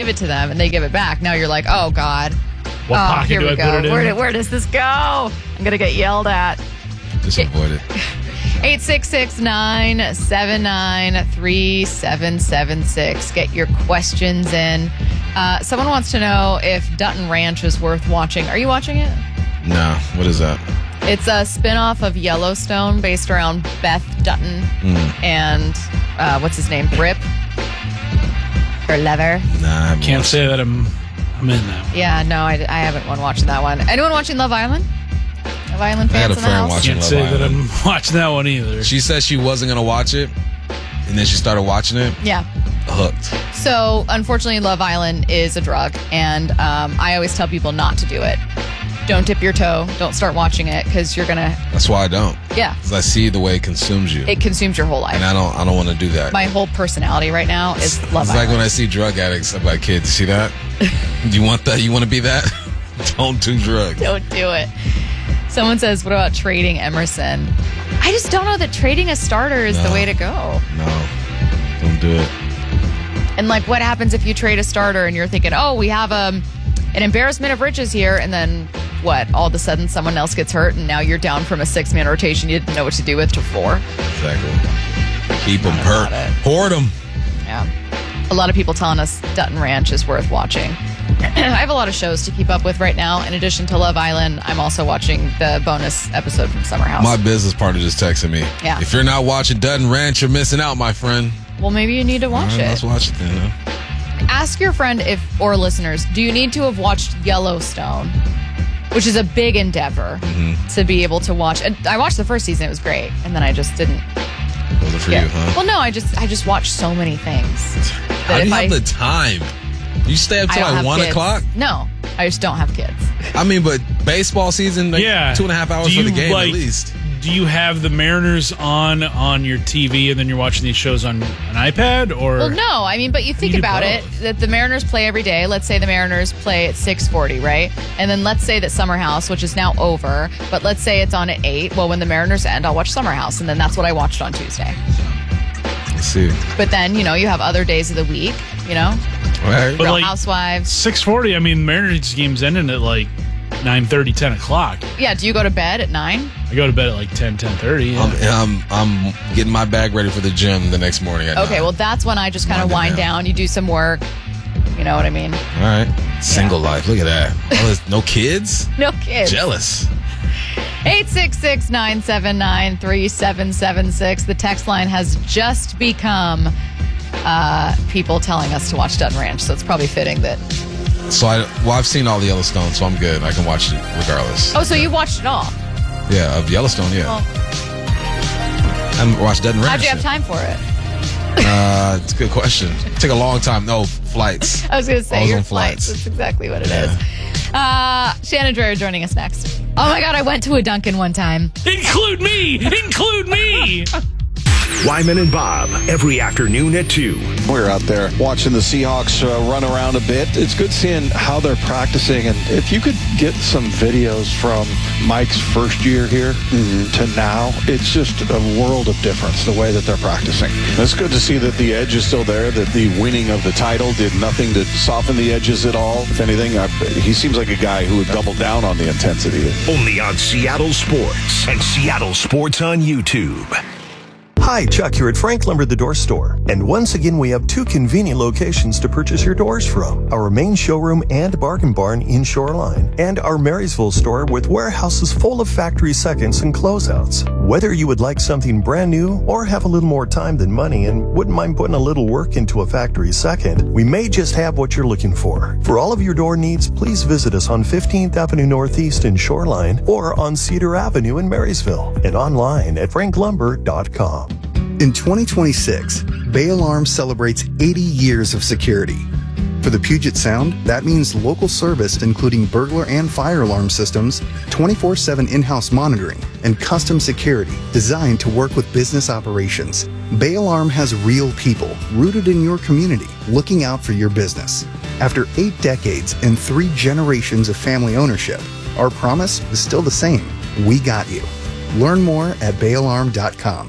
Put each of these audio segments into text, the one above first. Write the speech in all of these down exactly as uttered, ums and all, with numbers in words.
give it to them and they give it back, now you're like, oh, God. What oh, pocket here do we I go. put it in? Where, where does this go? I'm going to get yelled at. Just avoid it. eight six six, nine seven nine, three seven seven six. Get your questions in. Uh, someone wants to know if Dutton Ranch is worth watching. Are you watching it? No. What is that? It's a spinoff of Yellowstone based around Beth Dutton Mm. and uh, what's his name? Rip? Or Leather? Nah. I Can't say that I'm, I'm in that one. Yeah, no, I, I haven't one watching that one. Anyone watching Love Island? Love Island I had fans a in the friend house? watching Can't Love say that Island. I'm watching that one either. She said she wasn't going to watch it, and then she started watching it. Yeah. Hooked. So, unfortunately, Love Island is a drug, and um, I always tell people not to do it. Don't dip your toe. Don't start watching it because you're gonna. That's why I don't. Yeah, Because I see the way it consumes you. it consumes your whole life. and I don't I don't want to do that. My whole personality right now is Love It's Island. like when I see drug addicts, I'm like, kid, see that? Do you want that? You want to be that? Don't do drugs. Don't do it. Someone says, "What about trading Emerson?" I just don't know that trading a starter is the No. way to go. No. Don't do it. And like, what happens if you trade a starter and you're thinking, "Oh, we have um, an embarrassment of riches here," and then what? All of a sudden, someone else gets hurt, and now you're down from a six-man rotation you didn't know what to do with to four. Exactly. Keep them Not hurt. about it. Hoard them. Yeah. A lot of people telling us Dutton Ranch is worth watching. I have a lot of shows to keep up with right now. In addition to Love Island, I'm also watching the bonus episode from Summer House. My business partner just texted me. Yeah. If you're not watching Dutton Ranch, you're missing out, my friend. well, maybe you need to watch All right, it. Let's watch it then. Huh? Ask your friend if, or listeners, do you need to have watched Yellowstone, which is a big endeavor Mm-hmm. to be able to watch. And I watched the first season; it was great, and then I just didn't. Was it for get- you, huh? Well, no, I just I just watched so many things. How that do you if have I- the time? You stay up I till don't like have one kids. o'clock? No, I just don't have kids. I mean, but baseball season, like Yeah. two and a half hours Do for the you, game like, at least. Do you have the Mariners on on your T V and then you're watching these shows on an iPad? Or Well, no, I mean, but you think do about both. it, that the Mariners play every day. Let's say the Mariners play at six forty, right? And then let's say that Summer House, which is now over, but let's say it's on at eight. Well, when the Mariners end, I'll watch Summer House, and then that's what I watched on Tuesday. Let's see. But then, you know, you have other days of the week, you know? All right. But Real like- Housewives. six forty, I mean, Mariners game's ending at like nine thirty, ten o'clock. Yeah, do you go to bed at nine? I go to bed at like ten, ten thirty. Yeah. I'm, I'm, I'm getting my bag ready for the gym the next morning. At Okay, nine. well, that's when I just kind of Winding wind down. down. You do some work. You know what I mean? All right. Single life. Look at that. Oh, there's no kids? No kids. Jealous. eight six six, nine seven nine, three seven seven six. The text line has just become uh, people telling us to watch Dutton Ranch, so it's probably fitting that. So I, well, I've seen all the Yellowstone, so I'm good. I can watch it regardless. Oh, so you watched it all? Yeah, of Yellowstone, yeah. Well, I haven't watched Dutton Ranch. how'd you have yet. time for it? Uh, it's a good question. Take a long time. No, flights. I was going to say I was your on flights. flights. That's exactly what it Yeah. is. Uh, Shannon Dreyer joining us next. Oh my God, I went to a Dunkin' one time. Include me! Include me! Wyman and Bob, every afternoon at two. We're out there watching the Seahawks uh, run around a bit. It's good seeing how they're practicing. And if you could get some videos from Mike's first year here to now, it's just a world of difference, the way that they're practicing. It's good to see that the edge is still there, that the winning of the title did nothing to soften the edges at all. If anything, I, he seems like a guy who would double down on the intensity. Only on Seattle Sports and Seattle Sports on YouTube. Hi, Chuck here at Frank Lumber, the door store. And once again, we have two convenient locations to purchase your doors from. Our main showroom and bargain barn in Shoreline, and our Marysville store with warehouses full of factory seconds and closeouts. Whether you would like something brand new or have a little more time than money and wouldn't mind putting a little work into a factory second, we may just have what you're looking for. For all of your door needs, please visit us on fifteenth Avenue Northeast in Shoreline or on Cedar Avenue in Marysville and online at frank lumber dot com. In twenty twenty-six, Bay Alarm celebrates eighty years of security. For the Puget Sound, that means local service including burglar and fire alarm systems, twenty-four seven in-house monitoring, and custom security designed to work with business operations. Bay Alarm has real people rooted in your community looking out for your business. After eight decades and three generations of family ownership, our promise is still the same. We got you. Learn more at bay alarm dot com.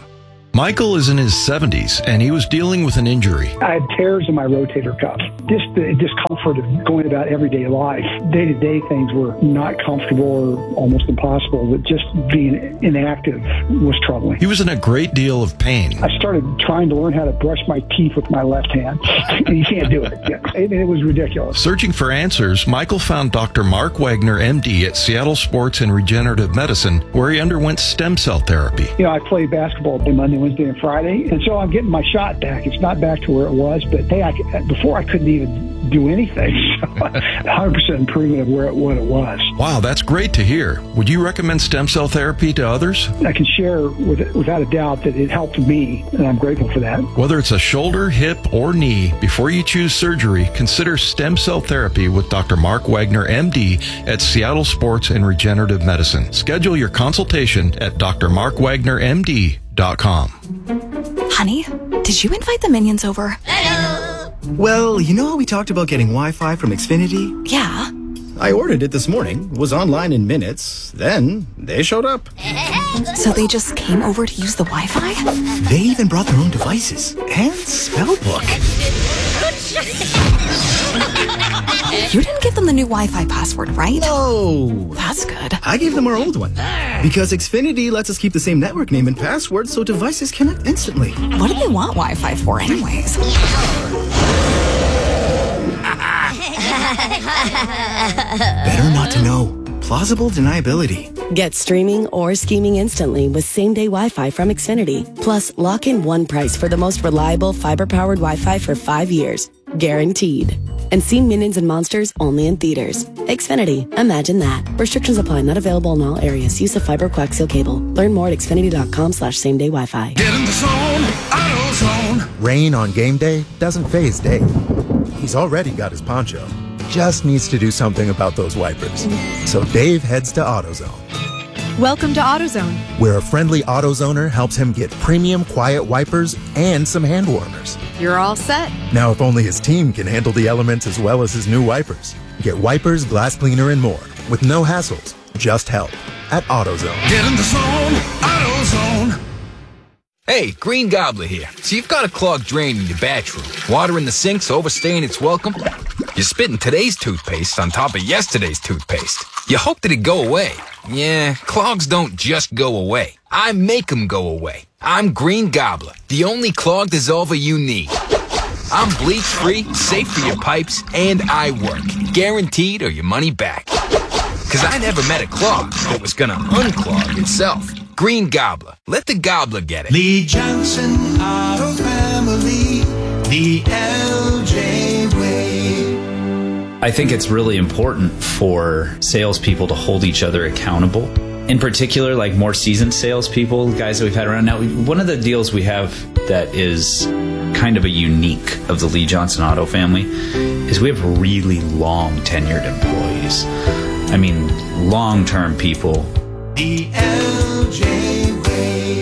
Michael is in his seventies, and he was dealing with an injury. I had tears in my rotator cuff. Just the discomfort of going about everyday life. Day-to-day things were not comfortable or almost impossible, but just being inactive was troubling. He was in a great deal of pain. I started trying to learn how to brush my teeth with my left hand, and you can't do it. It, it was ridiculous. Searching for answers, Michael found Doctor Mark Wagner, M D, at Seattle Sports and Regenerative Medicine, where he underwent stem cell therapy. You know, I played basketball Monday, Wednesday, and Friday, and so I'm getting my shot back. It's not back to where it was, but hey, I, before I couldn't even do anything. So one hundred percent improvement of where it, what it was. Wow, that's great to hear. Would you recommend stem cell therapy to others? I can share with, without a doubt that it helped me, and I'm grateful for that. Whether it's a shoulder, hip, or knee, before you choose surgery, consider stem cell therapy with Doctor Mark Wagner, M D, at Seattle Sports and Regenerative Medicine. Schedule your consultation at d r mark wagner m d dot com. Honey, did you invite the minions over? Well, you know how we talked about getting Wi-Fi from Xfinity? Yeah. I ordered it this morning, was online in minutes, then they showed up. So they just came over to use the Wi-Fi? They even brought their own devices and spellbook. You didn't give them the new Wi-Fi password, right? No. That's good. I gave them our old one. Because Xfinity lets us keep the same network name and password so devices connect instantly. What do they want Wi-Fi for anyways? Better not to know. Plausible deniability. Get streaming or scheming instantly with same-day Wi-Fi from Xfinity. Plus, lock in one price for the most reliable fiber-powered Wi-Fi for five years. Guaranteed. And see Minions and Monsters only in theaters. Xfinity. Imagine that. Restrictions apply. Not available in all areas. Use of fiber coaxial cable. Learn more at xfinity.com slash same-day Wi-Fi. Get in the zone, AutoZone. Rain on game day doesn't faze Dave. He's already got his poncho. Just needs to do something about those wipers. So Dave heads to AutoZone. Welcome to AutoZone, where a friendly AutoZoner helps him get premium quiet wipers and some hand warmers. You're all set. Now, if only his team can handle the elements as well as his new wipers. Get wipers, glass cleaner, and more with no hassles, just help at AutoZone. Get in the zone, AutoZone. Hey, Green Gobbler here. So you've got a clogged drain in your bathroom. Water in the sink's overstaying its welcome. You're spitting today's toothpaste on top of yesterday's toothpaste. You hope that it go away. Yeah, clogs don't just go away. I make them go away. I'm Green Gobbler, the only clog dissolver you need. I'm bleach-free, safe for your pipes, and I work. Guaranteed or your money back. Because I never met a clog that was gonna unclog itself. Green Gobbler. Let the gobbler get it. Lee Johnson Auto Family, the L J way. I think it's really important for salespeople to hold each other accountable. In particular, like more seasoned salespeople, guys that we've had around. Now, one of the deals we have that is kind of a unique of the Lee Johnson Auto family is we have really long tenured employees. I mean, long-term people. The L J way.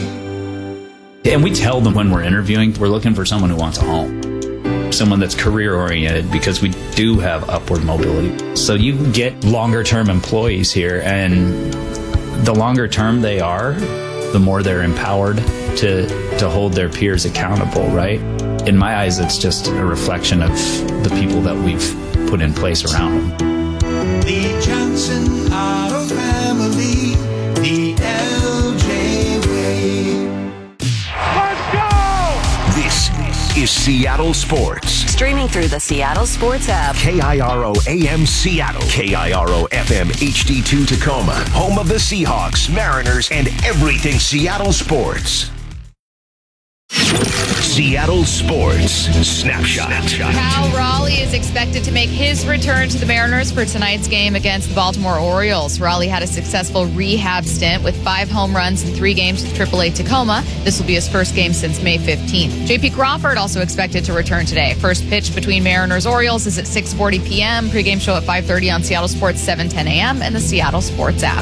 And we tell them when we're interviewing, we're looking for someone who wants a home. Someone that's career-oriented, because we do have upward mobility. So you get longer-term employees here, and the longer term they are, the more they're empowered to, to hold their peers accountable, right? In my eyes, it's just a reflection of the people that we've put in place around them. Lee Johnson Auto Family, the L J way. Let's go! This is Seattle Sports. Streaming through the Seattle Sports app. K I R O A M Seattle. K I R O F M H D two Tacoma. Home of the Seahawks, Mariners, and everything Seattle sports. Seattle Sports Snapshot. Cal Raleigh is expected to make his return to the Mariners for tonight's game against the Baltimore Orioles. Raleigh had a successful rehab stint with five home runs in three games with triple A Tacoma. This will be his first game since May fifteenth. J P Crawford also expected to return today. First pitch between Mariners Orioles is at six forty p.m. Pre-game show at five thirty on Seattle Sports, seven ten a.m. and the Seattle Sports app.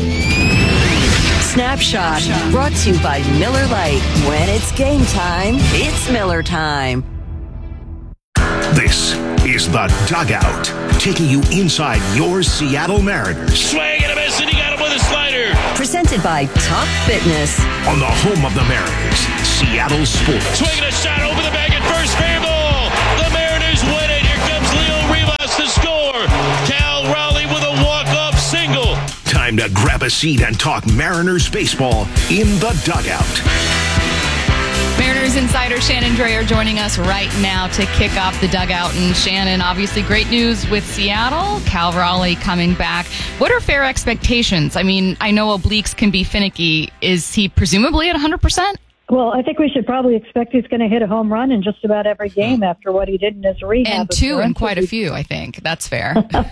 Snapshot, brought to you by Miller Lite. When it's game time, it's Miller time. This is The Dugout, taking you inside your Seattle Mariners. Swing and a miss, and he got him with a slider. Presented by Top Fitness. On the home of the Mariners, Seattle Sports. Swinging a shot over the bag at first, fair ball. The Mariners win it. Here comes Leo Rivas to score. Cal Raleigh with a walk-off single. Time to grab a seat and talk Mariners baseball in The Dugout. Mariners insider Shannon Drayer joining us right now to kick off the dugout. And Shannon, obviously great news with Seattle, Cal Raleigh coming back. What are fair expectations? I mean, I know obliques can be finicky. Is he presumably at one hundred percent? Well, I think we should probably expect he's going to hit a home run in just about every game after what he did in his rehab. And two in quite a few, I think. That's fair.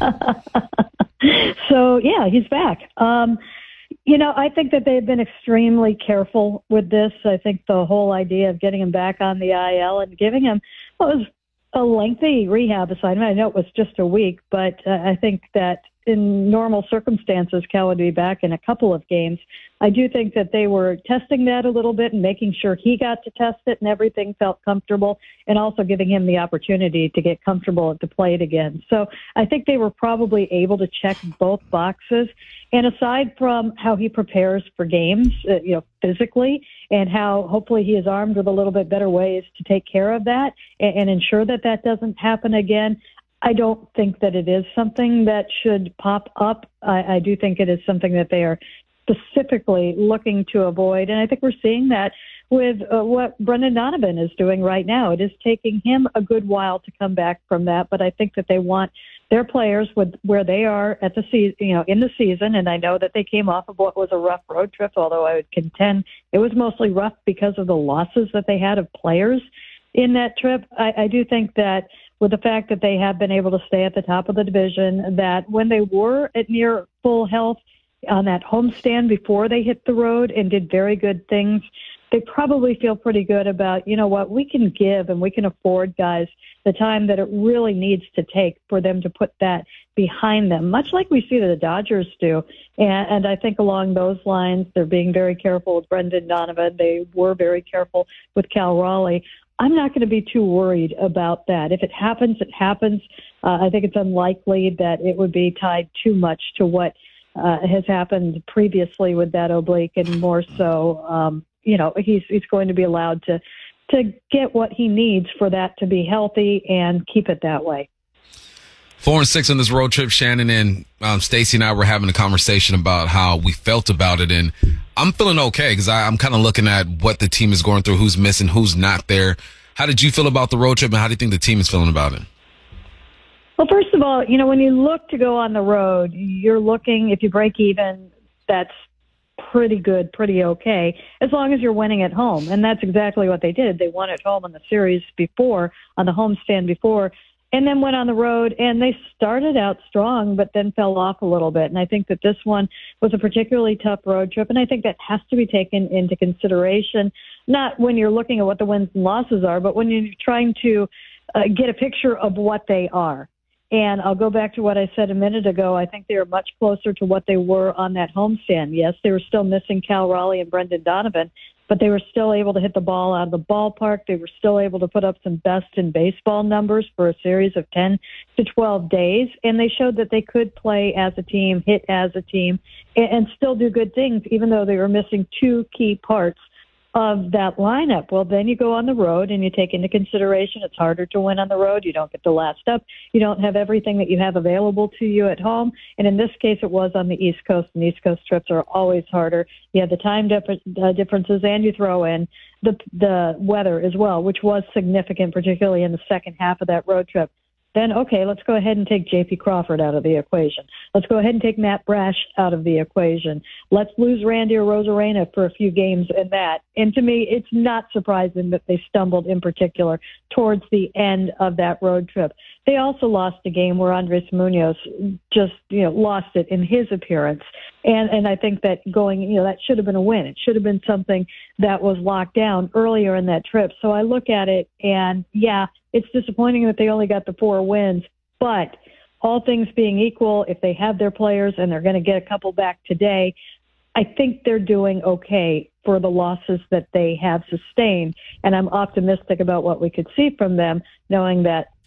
So, yeah, he's back. Um, You know, I think that they've been extremely careful with this. I think the whole idea of getting him back on the I L and giving him what was a lengthy rehab assignment. I know it was just a week, but uh, I think that in normal circumstances, Cal would be back in a couple of games. I do think that they were testing that a little bit and making sure he got to test it and everything felt comfortable, and also giving him the opportunity to get comfortable at the plate again. So I think they were probably able to check both boxes. And aside from how he prepares for games, uh, you know, physically, and how hopefully he is armed with a little bit better ways to take care of that and, and ensure that that doesn't happen again, I don't think that it is something that should pop up. I, I do think it is something that they are specifically looking to avoid. And I think we're seeing that with uh, what Brendan Donovan is doing right now. It is taking him a good while to come back from that, but I think that they want their players with where they are at the season, you know, in the season. And I know that they came off of what was a rough road trip, although I would contend it was mostly rough because of the losses that they had of players in that trip. I, I do think that with the fact that they have been able to stay at the top of the division, that when they were at near full health on that homestand before they hit the road and did very good things, they probably feel pretty good about, you know what, we can give and we can afford guys the time that it really needs to take for them to put that behind them, much like we see that the Dodgers do. And, and I think along those lines, they're being very careful with Brendan Donovan. They were very careful with Cal Raleigh. I'm not going to be too worried about that. If it happens, it happens. Uh, I think it's unlikely that it would be tied too much to what uh, has happened previously with that oblique, and more so, um, you know, he's he's going to be allowed to to get what he needs for that to be healthy and keep it that way. Four and six on this road trip, Shannon, and um, Stacey and I were having a conversation about how we felt about it, and I'm feeling okay because I'm kind of looking at what the team is going through, who's missing, who's not there. How did you feel about the road trip, and how do you think the team is feeling about it? Well, first of all, you know, when you look to go on the road, you're looking, if you break even, that's pretty good, pretty okay, as long as you're winning at home. And that's exactly what they did. They won at home in the series before, on the homestand before, and then went on the road, and they started out strong, but then fell off a little bit. And I think that this one was a particularly tough road trip, and I think that has to be taken into consideration, not when you're looking at what the wins and losses are, but when you're trying to uh, get a picture of what they are. And I'll go back to what I said a minute ago. I think they are much closer to what they were on that homestand. Yes, they were still missing Cal Raleigh and Brendan Donovan, but they were still able to hit the ball out of the ballpark. They were still able to put up some best in baseball numbers for a series of ten to twelve days. And they showed that they could play as a team, hit as a team, and, and still do good things, even though they were missing two key parts of that lineup. Well, then you go on the road and you take into consideration it's harder to win on the road. You don't get the last up. You don't have everything that you have available to you at home. And in this case, it was on the East Coast, and East Coast trips are always harder. You have the time dif- uh, differences, and you throw in the the weather as well, which was significant, particularly in the second half of that road trip. Then, okay, let's go ahead and take J P Crawford out of the equation. Let's go ahead and take Matt Brash out of the equation. Let's lose Randy Arozarena for a few games in that. And to me, it's not surprising that they stumbled in particular towards the end of that road trip. They also lost a game where Andres Munoz just, you know, lost it in his appearance. And and I think that going, you know, that should have been a win. It should have been something that was locked down earlier in that trip. So I look at it and, yeah, it's disappointing that they only got the four wins, but all things being equal, if they have their players and they're going to get a couple back today, I think they're doing okay for the losses that they have sustained. And I'm optimistic about what we could see from them, knowing that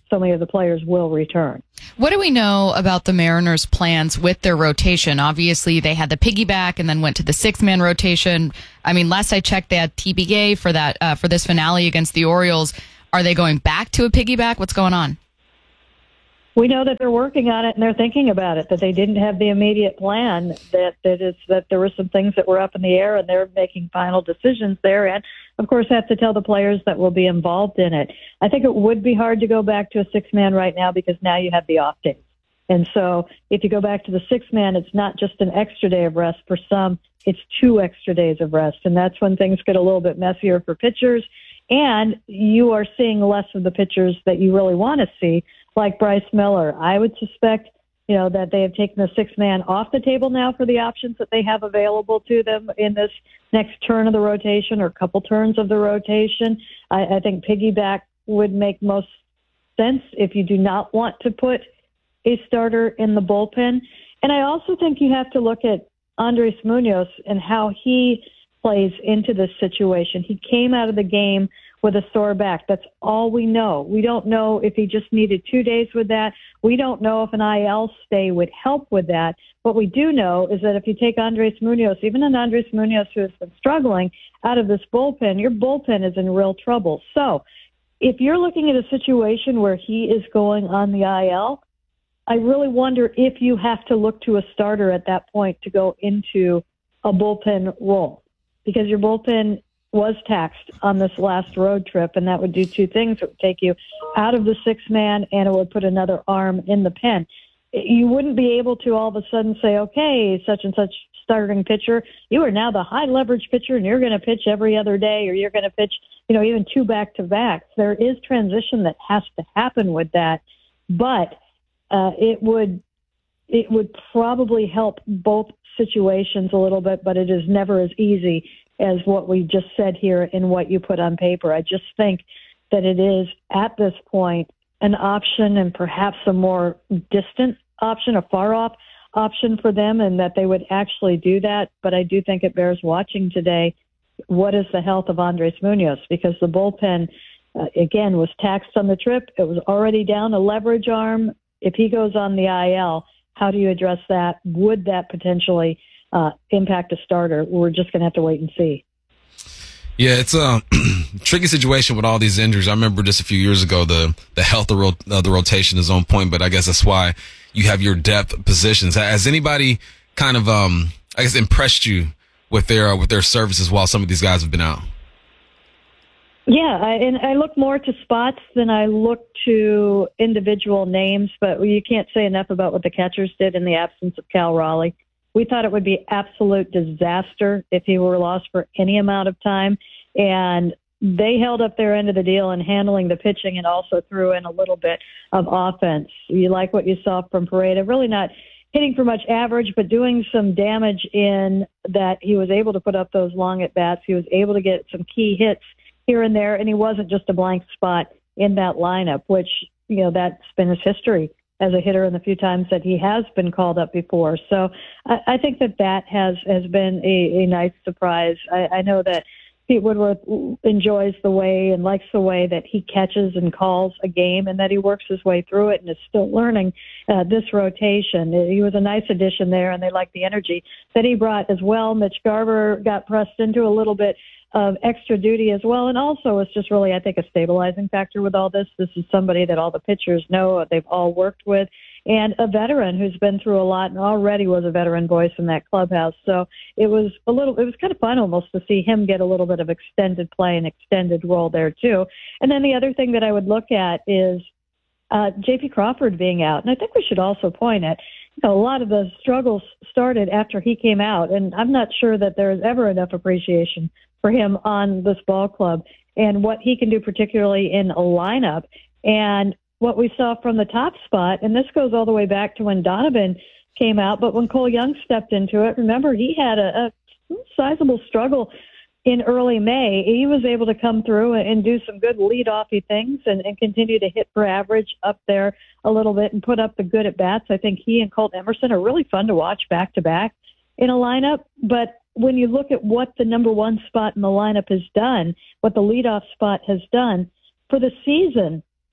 so many of the players will return. What do we know about the Mariners' plans with their rotation? Obviously, they had the piggyback and then went to the six-man rotation. I mean, last I checked, they had T B A for that uh, for this finale against the Orioles. Are they going back to a piggyback? What's going on? We know that they're working on it and they're thinking about it, that they didn't have the immediate plan, that that is that there were some things that were up in the air and they're making final decisions there. And, of course, have to tell the players that will be involved in it. I think it would be hard to go back to a six-man right now because now you have the off days. And so if you go back to the six-man, it's not just an extra day of rest. For some, it's two extra days of rest. And that's when things get a little bit messier for pitchers. And you are seeing less of the pitchers that you really want to see, like Bryce Miller. I would suspect, you know, that they have taken the six-man off the table now for the options that they have available to them in this next turn of the rotation or couple turns of the rotation. I, I think piggyback would make most sense if you do not want to put a starter in the bullpen. And I also think you have to look at Andres Munoz and how he plays into this situation. He came out of the game with a sore back. That's all we know. We don't know if he just needed two days with that. We don't know if an I L stay would help with that. What we do know is that if you take Andres Munoz, even an Andres Munoz who has been struggling out of this bullpen, your bullpen is in real trouble. So if you're looking at a situation where he is going on the I L, I really wonder if you have to look to a starter at that point to go into a bullpen role, because your bullpen was taxed on this last road trip, and that would do two things. It would take you out of the six-man, and it would put another arm in the pen. You wouldn't be able to all of a sudden say, okay, such and such starting pitcher, you are now the high-leverage pitcher, and you're going to pitch every other day, or you're going to pitch, you know, even two back-to-backs. There is transition that has to happen with that, but uh, it would it would probably help both situations a little bit, but it is never as easy as what we just said here in what you put on paper. I just think that it is, at this point, an option and perhaps a more distant option, a far-off option for them, and that they would actually do that. But I do think it bears watching today. What is the health of Andres Munoz? Because the bullpen, uh, again, was taxed on the trip. It was already down a leverage arm. If he goes on the I L, how do you address that? Would that potentially uh, impact a starter? We're just going to have to wait and see. Yeah, it's a tricky situation with all these injuries. I remember just a few years ago, the the health of ro- uh, the rotation is on point, but I guess that's why you have your depth positions. Has anybody kind of, um, I guess, impressed you with their uh, with their services while some of these guys have been out? Yeah, I, and I look more to spots than I look to individual names, but you can't say enough about what the catchers did in the absence of Cal Raleigh. We thought it would be absolute disaster if he were lost for any amount of time, and they held up their end of the deal in handling the pitching and also threw in a little bit of offense. You like what you saw from Pareda, really not hitting for much average, but doing some damage in that he was able to put up those long at-bats. He was able to get some key hits here and there, and he wasn't just a blank spot in that lineup, which, you know, that's been his history as a hitter in the few times that he has been called up before. So I, I think that that has, has been a, a nice surprise. I, I know that Pete Woodworth enjoys the way and likes the way that he catches and calls a game, and that he works his way through it and is still learning uh, this rotation. He was a nice addition there, and they like the energy that he brought as well. Mitch Garver got pressed into a little bit of extra duty as well, and also it's just really, I think, a stabilizing factor with all this. This is somebody that all the pitchers know, they've all worked with, and a veteran who's been through a lot and already was a veteran voice in that clubhouse. So it was a little, it was kind of fun almost to see him get a little bit of extended play and extended role there too. And then the other thing that I would look at is uh, J P Crawford being out. And I think we should also point at, you know, a lot of the struggles started after he came out, and I'm not sure that there is ever enough appreciation for him on this ball club and what he can do, particularly in a lineup. And what we saw from the top spot, and this goes all the way back to when Donovan came out, but when Cole Young stepped into it, remember, he had a, a sizable struggle in early May. He was able to come through and do some good lead-offy things and, and continue to hit for average up there a little bit and put up the good at-bats. I think he and Colt Emerson are really fun to watch back-to-back in a lineup, but when you look at what the number one spot in the lineup has done, what the leadoff spot has done, for the season,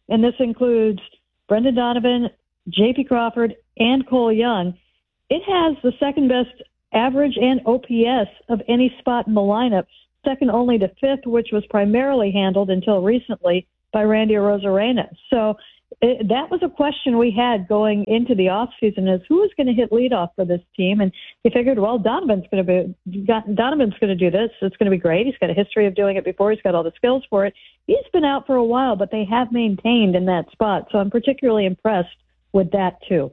and this includes Brendan Donovan, J P Crawford, and Cole Young, it has the second best average and O P S of any spot in the lineup, second only to fifth, which was primarily handled until recently by Randy Arozarena. So it, that was a question we had going into the offseason is who is going to hit leadoff for this team? And he figured, well, Donovan's going to be Donovan's going to do this. It's going to be great. He's got a history of doing it before. He's got all the skills for it. He's been out for a while, but they have maintained in that spot. So I'm particularly impressed with that, too.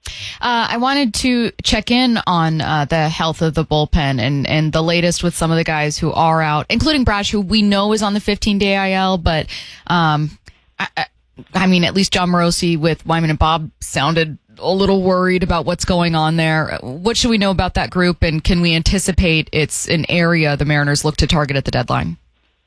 Uh, I wanted to check in on uh, the health of the bullpen and, and the latest with some of the guys who are out, including Brash, who we know is on the fifteen-day I L, but um, I, I, I mean, at least John Morosi with Wyman and Bob sounded a little worried about what's going on there. What should we know about that group, and can we anticipate it's an area the Mariners look to target at the deadline?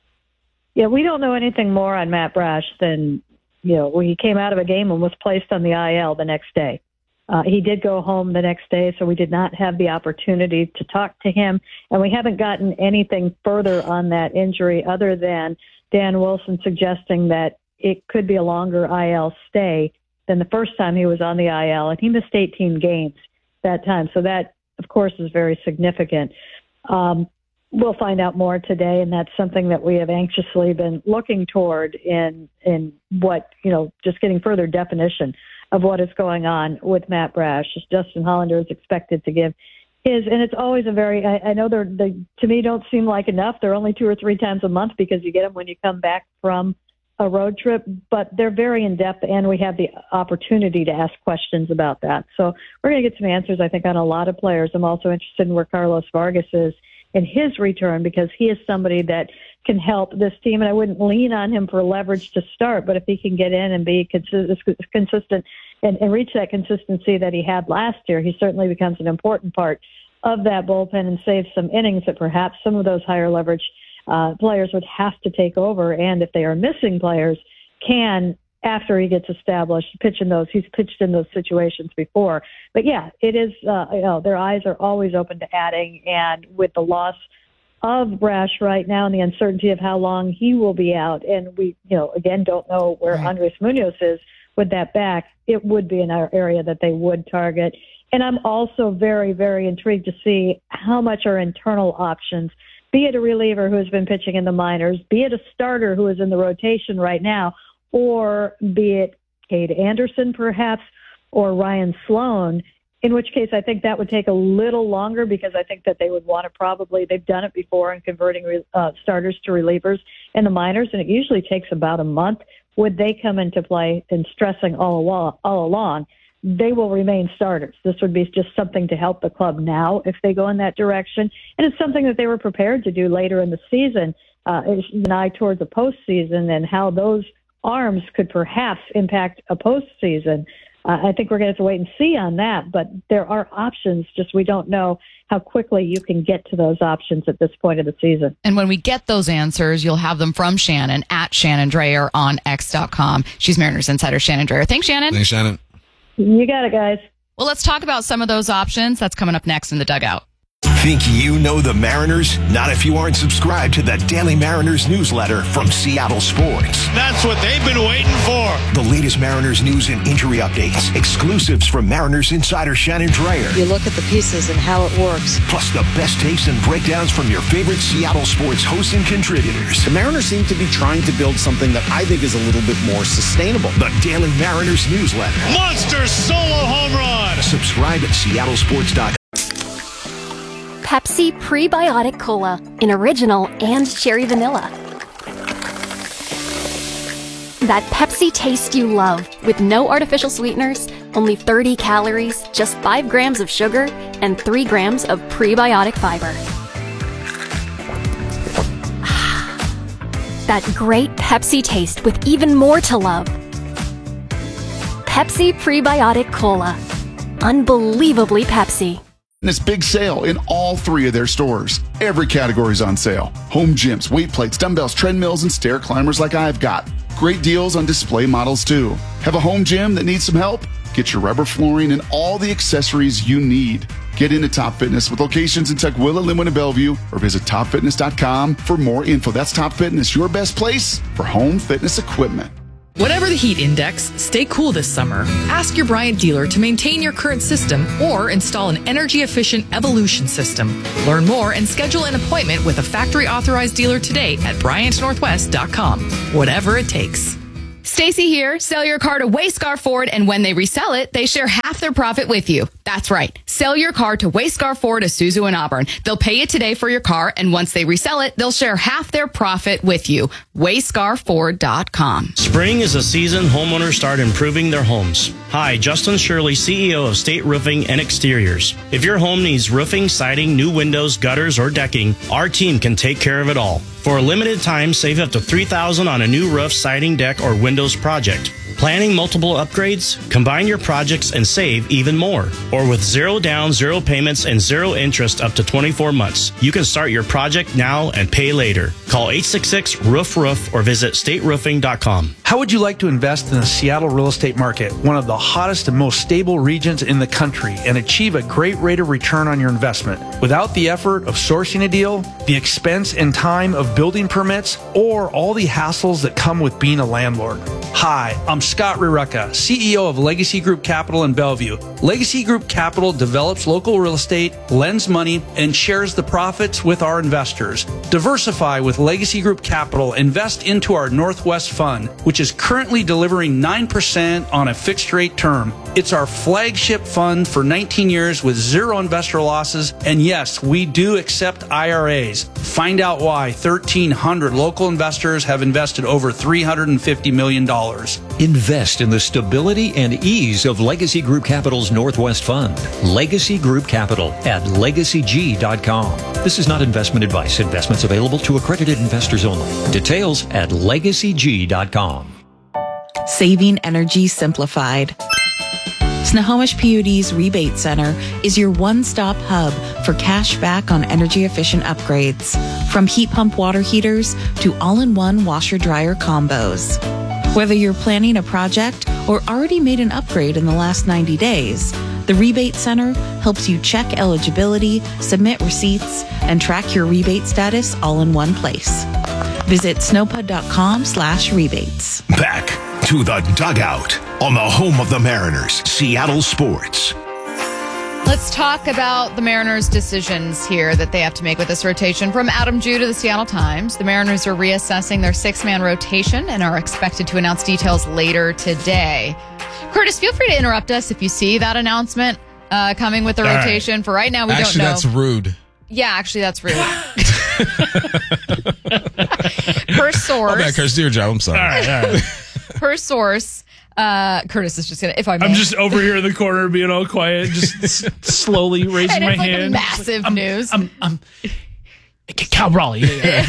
Yeah, we don't know anything more on Matt Brash than, you know, when he came out of a game and was placed on the I L the next day. Uh, he did go home the next day, so we did not have the opportunity to talk to him, and we haven't gotten anything further on that injury other than Dan Wilson suggesting that it could be a longer I L stay than the first time he was on the I L, and he missed eighteen games that time. So that, of course, is very significant. Um, we'll find out more today, and that's something that we have anxiously been looking toward in in what, you know, just getting further definition of what is going on with Matt Brash. Justin Hollander is expected to give his, and it's always a very, I, I know they're, they, to me, don't seem like enough. They're only two or three times a month because you get them when you come back from a road trip, but they're very in-depth, and we have the opportunity to ask questions about that. So we're going to get some answers, I think, on a lot of players. I'm also interested in where Carlos Vargas is in his return, because he is somebody that can help this team, and I wouldn't lean on him for leverage to start, but if he can get in and be consistent and, and reach that consistency that he had last year, he certainly becomes an important part of that bullpen and saves some innings that perhaps some of those higher leverage uh, players would have to take over, and if they are missing players, can, after he gets established, pitch in those. He's pitched in those situations before. But yeah, it is, uh, you know, their eyes are always open to adding, and with the loss of Brash right now and the uncertainty of how long he will be out, and we, you know, again, don't know where right. Andres Munoz is with that back, it would be an area that they would target. And I'm also very, very intrigued to see how much are internal options, be it a reliever who has been pitching in the minors, be it a starter who is in the rotation right now, or be it Cade Anderson perhaps, or Ryan Sloan, in which case I think that would take a little longer, because I think that they would want to probably, they've done it before in converting uh, starters to relievers in the minors, and it usually takes about a month. Would they come into play, and stressing all along, all along, they will remain starters. This would be just something to help the club now if they go in that direction. And it's something that they were prepared to do later in the season, uh, an eye toward the postseason and how those arms could perhaps impact a postseason. Uh, I think we're going to have to wait and see on that, but there are options, just we don't know how quickly you can get to those options at this point of the season. And when we get those answers, you'll have them from Shannon at Shannon Drayer on X dot com. She's Mariners insider Shannon Drayer. Thanks, Shannon. Thanks, Shannon. You got it, guys. Well, let's talk about some of those options. That's coming up next in the Dugout. Think you know the Mariners? Not if you aren't subscribed to the Daily Mariners newsletter from Seattle Sports. That's what they've been waiting for. The latest Mariners news and injury updates, exclusives from Mariners insider Shannon Drayer. You look at the pieces and how it works. Plus the best takes and breakdowns from your favorite Seattle Sports hosts and contributors. The Mariners seem to be trying to build something that I think is a little bit more sustainable. The Daily Mariners newsletter. Monster solo home run. Subscribe at seattle sports dot com. Pepsi Prebiotic Cola in original and cherry vanilla. That Pepsi taste you love, with no artificial sweeteners, only thirty calories, just five grams of sugar, and three grams of prebiotic fiber. That great Pepsi taste with even more to love. Pepsi Prebiotic Cola. Unbelievably Pepsi. This big sale in all three of their stores. Every category's on sale. Home gyms, weight plates, dumbbells, treadmills, and stair climbers like I've got. Great deals on display models too. Have a home gym that needs some help? Get your rubber flooring and all the accessories you need. Get into Top Fitness with locations in Tukwila, Linwood, and Bellevue, or visit top fitness dot com for more info. That's Top Fitness, your best place for home fitness equipment. Whatever the heat index, stay cool this summer. Ask your Bryant dealer to maintain your current system or install an energy-efficient Evolution system. Learn more and schedule an appointment with a factory-authorized dealer today at Bryant Northwest dot com. Whatever it takes. Stacy here. Sell your car to Wayscar Ford, and when they resell it, they share half their profit with you. That's right. Sell your car to Wayscar Ford, Isuzu, and Auburn. They'll pay you today for your car, and once they resell it, they'll share half their profit with you. Wayscar Ford dot com. Spring is a season homeowners start improving their homes. Hi, Justin Shirley, C E O of State Roofing and Exteriors. If your home needs roofing, siding, new windows, gutters, or decking, our team can take care of it all. For a limited time, save up to three thousand dollars on a new roof, siding, deck, or windows project. Planning multiple upgrades? Combine your projects and save even more. Or with zero down, zero payments, and zero interest up to twenty-four months. You can start your project now and pay later. Call eight six six, roof roof or visit state roofing dot com. How would you like to invest in the Seattle real estate market, one of the hottest and most stable regions in the country, and achieve a great rate of return on your investment without the effort of sourcing a deal, the expense and time of building permits, or all the hassles that come with being a landlord? Hi, I'm Scott Rireka, C E O of Legacy Group Capital in Bellevue. Legacy Group Capital develops local real estate, lends money, and shares the profits with our investors. Diversify with Legacy Group Capital. Invest into our Northwest Fund, which is currently delivering nine percent on a fixed rate term. It's our flagship fund for nineteen years with zero investor losses. And yes, we do accept I R As. Find out why thirteen hundred local investors have invested over three hundred fifty million dollars. Invest in the stability and ease of Legacy Group Capital's Northwest Fund. Legacy Group Capital at legacy g dot com. This is not investment advice. Investments available to accredited investors only. Details at legacy g dot com. Saving energy simplified. Snohomish P U D's Rebate Center is your one-stop hub for cash back on energy-efficient upgrades. From heat pump water heaters to all-in-one washer-dryer combos. Whether you're planning a project or already made an upgrade in the last ninety days, the Rebate Center helps you check eligibility, submit receipts, and track your rebate status all in one place. Visit snowpud.com slash rebates. Back to the dugout on the home of the Mariners, Seattle Sports. Let's talk about the Mariners' decisions here that they have to make with this rotation. From Adam Jude of the Seattle Times, the Mariners are reassessing their six-man rotation and are expected to announce details later today. Curtis, feel free to interrupt us if you see that announcement uh, coming with the All rotation. right. For right now, we actually, don't know. Actually, that's rude. Yeah, actually, that's rude. Per source. Oh, bad, Curtis, do your job. I'm sorry. All right, all right. Per source. Uh, Curtis is just gonna. If I may. I'm just over here in the corner being all quiet, just s- slowly raising and my it's like hand. Massive I'm, news. I'm, I'm, I'm Cal Raleigh.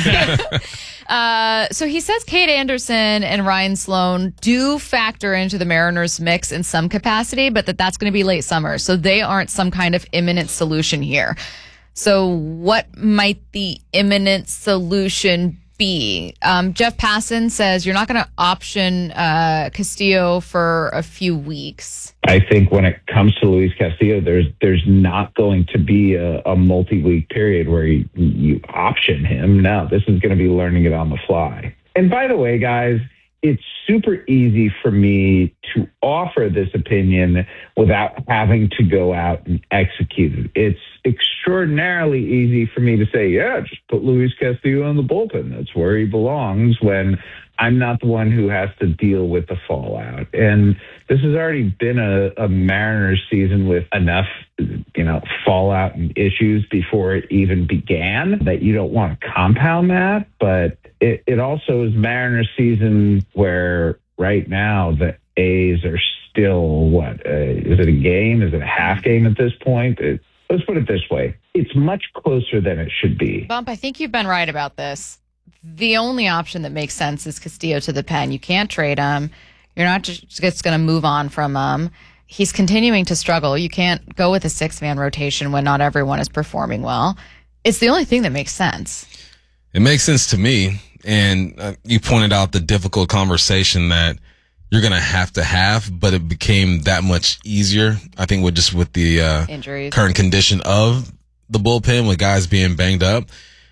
uh, so he says Kate Anderson and Ryan Sloan do factor into the Mariners mix in some capacity, but that that's going to be late summer, so they aren't some kind of imminent solution here. So what might the imminent solution be? Um, Jeff Passan says you're not going to option uh, Castillo for a few weeks. I think when it comes to Luis Castillo, there's there's not going to be a, a multi-week period where you, you option him. No, this is going to be learning it on the fly. And by the way, guys, it's super easy for me to offer this opinion without having to go out and execute it. It's extraordinarily easy for me to say, yeah, just put Luis Castillo in the bullpen. That's where he belongs, when I'm not the one who has to deal with the fallout. And this has already been a, a Mariners season with enough, you know, fallout and issues before it even began that you don't want to compound that. But it, it also is Mariners season where right now the A's are still, what, uh, is it a game? Is it a half game at this point? It, let's put it this way. It's much closer than it should be. Bump, I think you've been right about this. The only option that makes sense is Castillo to the pen. You can't trade him. You're not just, just going to move on from him. He's continuing to struggle. You can't go with a six-man rotation when not everyone is performing well. It's the only thing that makes sense. It makes sense to me. And uh, you pointed out the difficult conversation that you're going to have to have, but it became that much easier, I think, with just with the uh, injuries, current condition of the bullpen, with guys being banged up.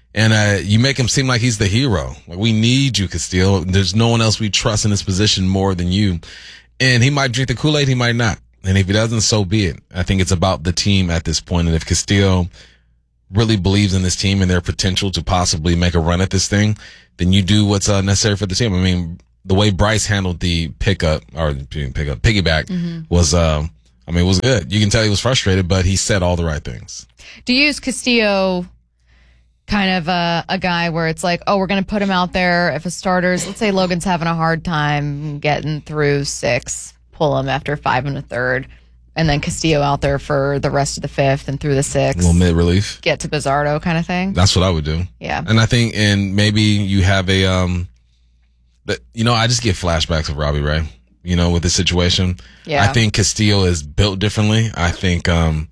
And uh, you make him seem like he's the hero. Like, we need you, Castillo. There's no one else we trust in this position more than you. And he might drink the Kool-Aid, he might not. And if he doesn't, so be it. I think it's about the team at this point. And if Castillo really believes in this team and their potential to possibly make a run at this thing, then you do what's uh, necessary for the team. I mean, the way Bryce handled the pickup or pickup piggyback mm-hmm. was, uh, I mean, it was good. You can tell he was frustrated, but he said all the right things. Do you use Castillo kind of a, a guy where it's like, oh, we're going to put him out there if a starter's, let's say Logan's having a hard time getting through six, pull him after five and a third, and then Castillo out there for the rest of the fifth and through the sixth. A little mid relief. Get to Bizzardo kind of thing. That's what I would do. Yeah. And I think, and maybe you have a, um, that, you know, I just get flashbacks of Robbie Ray, you know, with this situation. Yeah. I think Castillo is built differently. I think, um,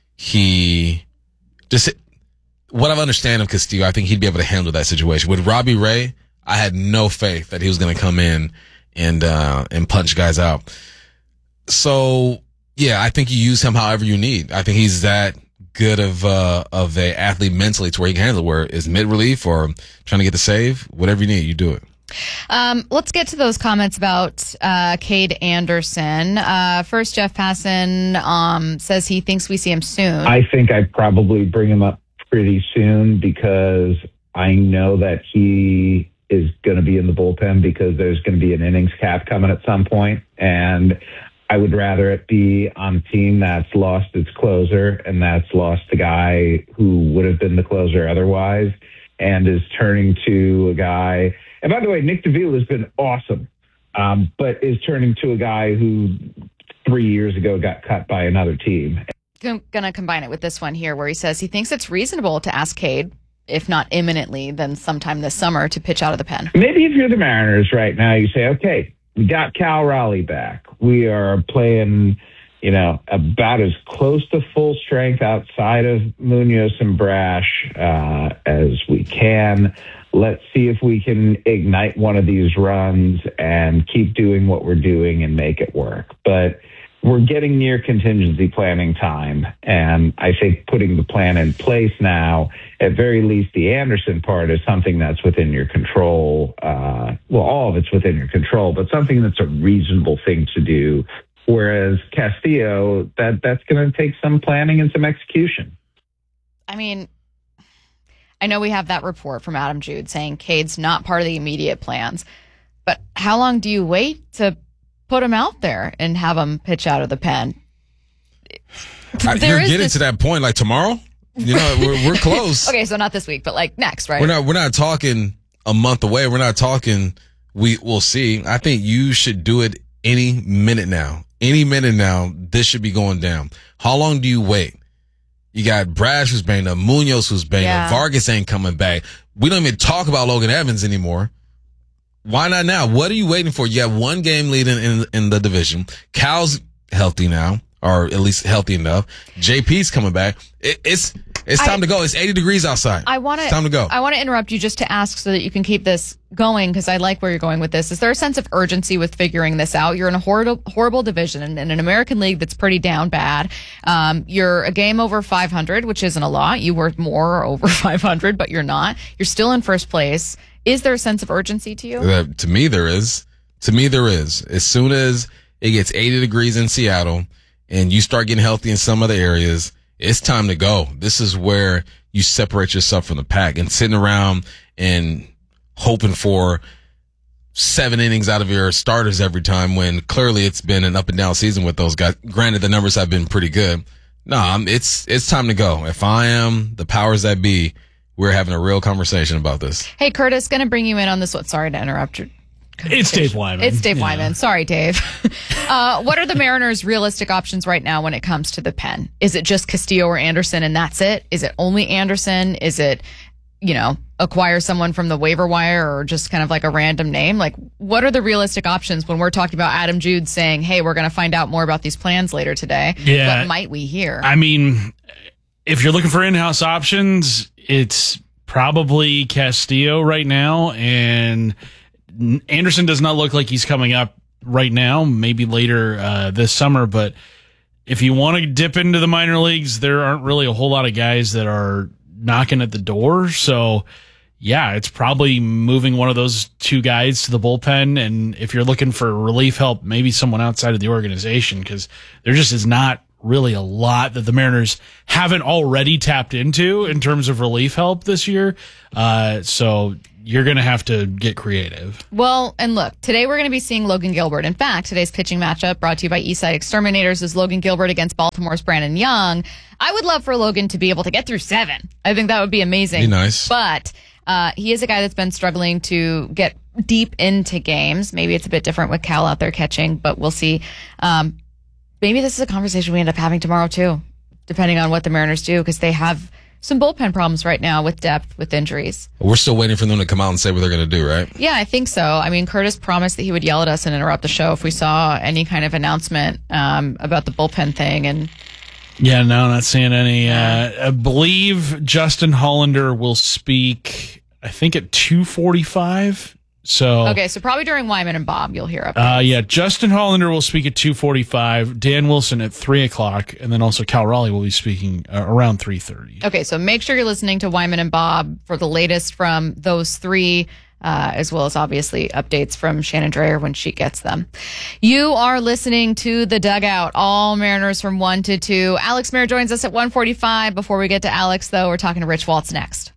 he just, what I understand of Castillo, I think he'd be able to handle that situation. With Robbie Ray, I had no faith that he was going to come in and, uh, and punch guys out. So, yeah, I think you use him however you need. I think he's that good of, uh, of a athlete mentally to where he can handle it, where it's mid relief or trying to get the save, whatever you need, you do it. Um, let's get to those comments about uh, Cade Anderson. Uh, first, Jeff Passan um, says he thinks we see him soon. I think I'd probably bring him up pretty soon because I know that he is going to be in the bullpen because there's going to be an innings cap coming at some point, and I would rather it be on a team that's lost its closer and that's lost a guy who would have been the closer otherwise and is turning to a guy. And by the way, Nick Davila has been awesome, um, but is turning to a guy who three years ago got cut by another team. I'm going to combine it with this one here where he says he thinks it's reasonable to ask Cade, if not imminently, then sometime this summer, to pitch out of the pen. Maybe if you're the Mariners right now, you say, okay, we got Cal Raleigh back. We are playing, you know, about as close to full strength outside of Munoz and Brash uh, as we can. Let's see if we can ignite one of these runs and keep doing what we're doing and make it work. But we're getting near contingency planning time, and I think putting the plan in place now, at very least the Anderson part, is something that's within your control. Uh, well, all of it's within your control, but something that's a reasonable thing to do. Whereas Castillo, that that's going to take some planning and some execution. I mean, I know we have that report from Adam Jude saying Cade's not part of the immediate plans, but how long do you wait to put him out there and have him pitch out of the pen? I, you're getting this... to that point, like tomorrow. You know, we're, we're close. Okay, so not this week, but like next, right? We're not. We're not talking a month away. We're not talking. We we'll see. I think you should do it any minute now. Any minute now. This should be going down. How long do you wait? You got Brash who's banged up, Munoz who's banged Yeah. up, Vargas ain't coming back. We don't even talk about Logan Evans anymore. Why not now? What are you waiting for? You have one game lead in, in, in the division. Cal's healthy now, or at least healthy enough. J P's coming back. It, it's it's time I- to go. It's eighty degrees outside. I want It's time to go. I want to interrupt you just to ask so that you can keep this going because I like where you're going with this. Is there a sense of urgency with figuring this out? You're in a horrible, horrible division in, in an American League that's pretty down bad. Um, you're a game over five hundred, which isn't a lot. You were more or over five hundred, but you're not. You're still in first place. Is there a sense of urgency to you? Uh, to me, there is. To me, there is. As soon as it gets eighty degrees in Seattle and you start getting healthy in some other areas, it's time to go. This is where you separate yourself from the pack, and sitting around and hoping for seven innings out of your starters every time when clearly it's been an up and down season with those guys. Granted, the numbers have been pretty good. No, I'm, it's, it's time to go. If I am the powers that be, we're having a real conversation about this. Hey, Curtis, going to bring you in on this one. Sorry to interrupt you. It's Dave Wyman. It's Dave Yeah. Wyman. Sorry, Dave. uh, what are the Mariners' realistic options right now when it comes to the pen? Is it just Castillo or Anderson and that's it? Is it only Anderson? Is it, you know, acquire someone from the waiver wire or just kind of like a random name? Like, what are the realistic options when we're talking about Adam Jude saying, hey, we're going to find out more about these plans later today? Yeah. What might we hear? I mean, if you're looking for in-house options, it's probably Castillo right now, and Anderson does not look like he's coming up right now, maybe later uh, this summer. But if you want to dip into the minor leagues, there aren't really a whole lot of guys that are knocking at the door. So, yeah, it's probably moving one of those two guys to the bullpen. And if you're looking for relief help, maybe someone outside of the organization, because there just is not really a lot that the Mariners haven't already tapped into in terms of relief help this year. Uh, so you're going to have to get creative. Well, and look, today we're going to be seeing Logan Gilbert. In fact, today's pitching matchup brought to you by Eastside Exterminators is Logan Gilbert against Baltimore's Brandon Young. I would love for Logan to be able to get through seven. I think that would be amazing. Be nice. But uh, he is a guy that's been struggling to get deep into games. Maybe it's a bit different with Cal out there catching, but we'll see. Um, maybe this is a conversation we end up having tomorrow too, depending on what the Mariners do, because they have some bullpen problems right now with depth, with injuries. We're still waiting for them to come out and say what they're going to do, right? Yeah, I think so. I mean, Curtis promised that he would yell at us and interrupt the show if we saw any kind of announcement um, about the bullpen thing. And yeah, no, not seeing any. Uh, I believe Justin Hollander will speak, I think, at two forty-five. So okay, so probably during Wyman and Bob, you'll hear updates. Uh, yeah, Justin Hollander will speak at two forty-five, Dan Wilson at three o'clock, and then also Cal Raleigh will be speaking uh, around three thirty. Okay, so make sure you're listening to Wyman and Bob for the latest from those three, uh, as well as obviously updates from Shannon Dreyer when she gets them. You are listening to The Dugout, all Mariners from one to two. Alex Mayer joins us at one forty-five. Before we get to Alex, though, we're talking to Rich Waltz next.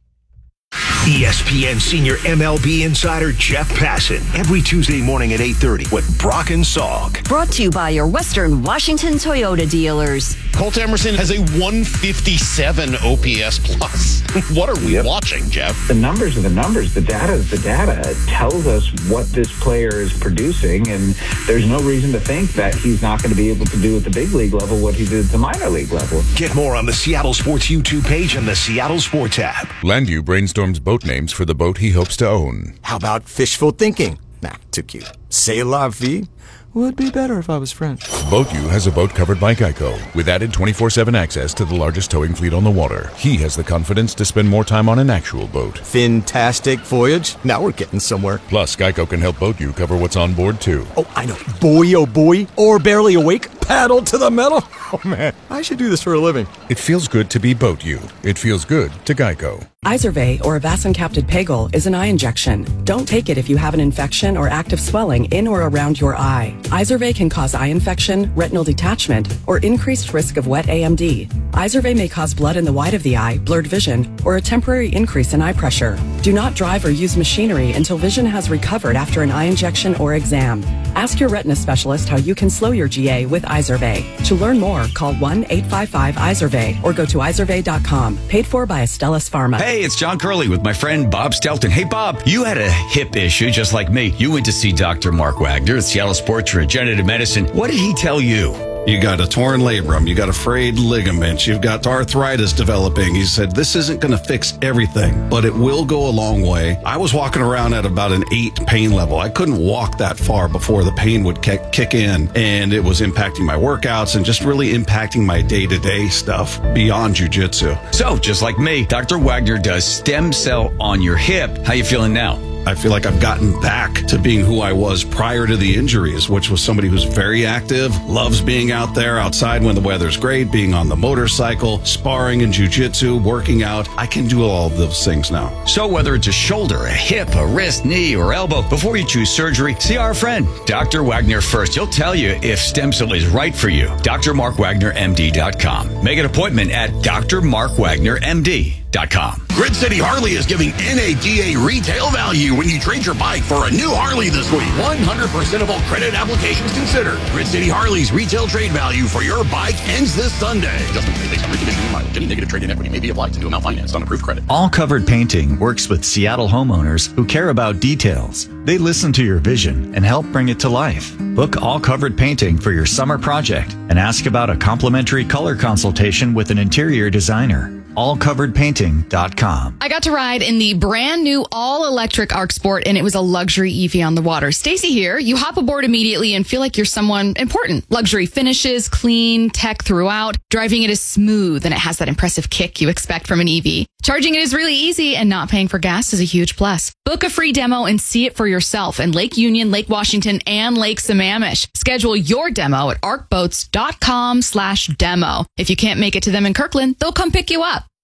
E S P N senior M L B insider Jeff Passan every Tuesday morning at eight thirty with Brock and Salk. Brought to you by your Western Washington Toyota dealers. Colt Emerson has a one fifty-seven O P S plus. What are we yep. watching, Jeff? The numbers are the numbers. The data is the data. It tells us what this player is producing, and there's no reason to think that he's not going to be able to do at the big league level what he did at the minor league level. Get more on the Seattle Sports YouTube page and the Seattle Sports app. Landview brainstorms boat names for the boat he hopes to own. How about fishful thinking? Nah, too cute. C'est la vie? Would be better if I was French. BoatU has a boat covered by Geico with added twenty-four seven access to the largest towing fleet on the water. He has the confidence to spend more time on an actual boat. Fantastic voyage. Now we're getting somewhere. Plus, Geico can help BoatU cover what's on board, too. Oh, I know. Boy, oh boy. Or barely awake. Paddle to the metal. Oh, man. I should do this for a living. It feels good to be BoatU. It feels good to Geico. Izervay, or Avastin-capted Pagel, is an eye injection. Don't take it if you have an infection or active swelling in or around your eye. Izervay can cause eye infection, retinal detachment, or increased risk of wet A M D. Izervay may cause blood in the white of the eye, blurred vision, or a temporary increase in eye pressure. Do not drive or use machinery until vision has recovered after an eye injection or exam. Ask your retina specialist how you can slow your G A with Izervay. To learn more, call one eight five five Izervay or go to izervay dot com. Paid for by Astellas Pharma. Hey, it's John Curley with my friend Bob Stelton. Hey, Bob, you had a hip issue just like me. You went to see Doctor Mark Wagner at Seattle Sports Regenerative Medicine. What did he tell you? You got a torn labrum. You got a frayed ligaments. You've got arthritis developing. He said, this isn't going to fix everything, but it will go a long way. I was walking around at about an eight pain level. I couldn't walk that far before the pain would kick, kick in, and it was impacting my workouts and just really impacting my day-to-day stuff beyond jiu-jitsu. So, just like me, Doctor Wagner does stem cell on your hip. How you feeling now? I feel like I've gotten back to being who I was prior to the injuries, which was somebody who's very active, loves being out there outside when the weather's great, being on the motorcycle, sparring and jiu-jitsu, working out. I can do all of those things now. So whether it's a shoulder, a hip, a wrist, knee, or elbow, before you choose surgery, see our friend, Doctor Wagner first. He'll tell you if stem cell is right for you. D R Mark Wagner M D dot com. Make an appointment at D R Mark Wagner M D dot com. Grid City Harley is giving N A D A retail value when you trade your bike for a new Harley this week. one hundred percent of all credit applications considered. Grid City Harley's retail trade value for your bike ends this Sunday. Adjustment rate based on reconditioning and mileage. Any negative trade-in equity may be applied to new amount financed on approved credit. All Covered Painting works with Seattle homeowners who care about details. They listen to your vision and help bring it to life. Book All Covered Painting for your summer project and ask about a complimentary color consultation with an interior designer. all covered painting dot com. I got to ride in the brand new all-electric Arc Sport, and it was a luxury Eevee on the water. Stacy here. You hop aboard immediately and feel like you're someone important. Luxury finishes, clean, tech throughout. Driving it is smooth, and it has that impressive kick you expect from an Eevee. Charging it is really easy, and not paying for gas is a huge plus. Book a free demo and see it for yourself in Lake Union, Lake Washington, and Lake Sammamish. Schedule your demo at arc boats dot com slash demo. If you can't make it to them in Kirkland, they'll come pick you up.